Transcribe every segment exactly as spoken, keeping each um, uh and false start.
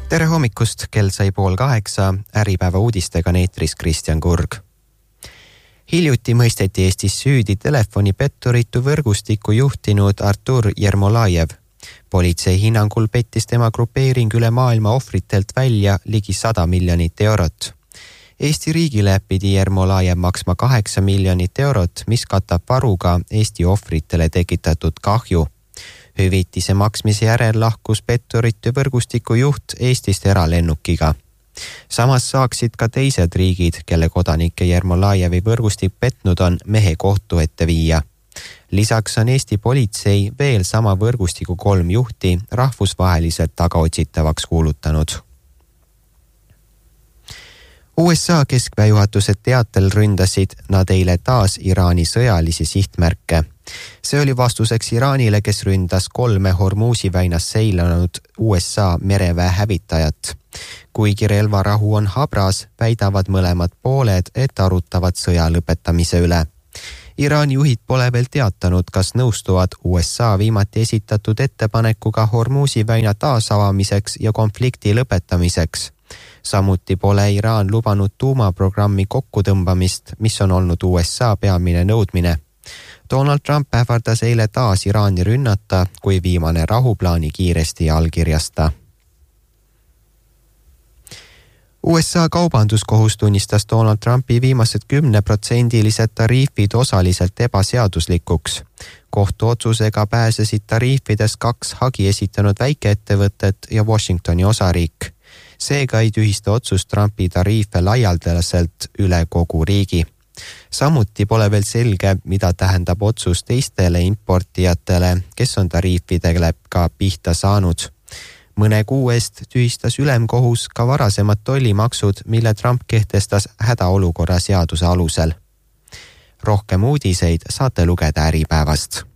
Tere hommikust, kell sai pool kaheksa, Äripäeva uudistega neetris Kristjan Kurg. Hiljuti mõisteti Eestis süüdi telefonipettoritu võrgustikku juhtinud Artur Jermolajev. Politsei hinnangul pettis tema grupeering üle maailma ohvritelt välja ligi sada miljonit eurot. Eesti riigile pidi Jermolajev maksma kaheksa miljonit eurot, mis katab varuga Eesti ohvritele tekitatud kahju. Hüvitise maksmise järel lahkus pettoritu võrgustiku juht Eestist eralennukiga. Samas saaksid ka teised riigid, kelle kodanike Jermolajevi võrgustik petnud on, mehe kohtu ette viia. Lisaks on Eesti politsei veel sama võrgustiku kolm juhti rahvusvaheliselt tagaotsitavaks kuulutanud. U S A keskväejuhatuse teatel ründasid nad eile taas Iraani sõjalisi sihtmärke. See oli vastuseks Iraanile, kes ründas kolme Hormuzi väinas seilanud U S A mereväe hävitajat. Kuigi relvarahu on habras, väidavad mõlemad pooled, et arutavad sõja lõpetamise üle. Iraani juhid pole veel teatanud, kas nõustuvad U S A viimati esitatud ettepanekuga Hormuzi väina taasavamiseks ja konflikti lõpetamiseks. Samuti pole Iraan lubanud tuumaprogrammi kokkutõmbamist, mis on olnud U S A peamine nõudmine. Donald Trump ähvardas eile taas Iraani rünnata, kui viimane rahuplaani kiiresti allkirjasta. U S A kaubanduskohus tunnistas Donald Trumpi viimased kümneprotsendilised tariifid osaliselt ebaseaduslikuks. Kohtuotsusega pääsesid tariifides kaks hagi esitanud väikeettevõtet ja Washingtoni osariik. Seega ei tühista otsus Trumpi tariife laialdaselt üle kogu riigi. Samuti pole veel selge, mida tähendab otsus teistele importijatele, kes on tariifidele ka pihta saanud. Mõne kuu eest tühistas ülemkohus ka varasemad tollimaksud, mille Trump kehtestas hädaolukorra seaduse alusel. Rohkem uudiseid saate lugeda Äripäevast.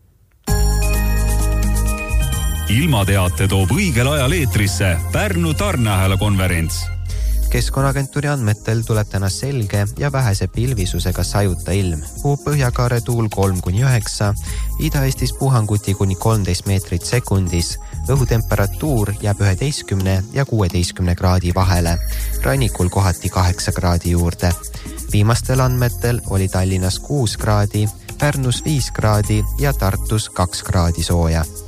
Ilmateate toob õigel ajal eetrisse Pärnu tarneahela konverents. Keskkonnaagentuuri andmetel tuleb täna selge ja vähese pilvisusega sajuta ilm. Puu põhjakaare tuul kolm kuni üheksa, Ida-Eestis puhanguti kuni kolmteist meetrit sekundis. Õhutemperatuur jääb üheteistkümne ja kuueteistkümne kraadi vahele. Rannikul kohati kaheksa kraadi juurde. Viimastel andmetel oli Tallinnas kuus kraadi, Pärnus viis kraadi ja Tartus kaks kraadi sooja.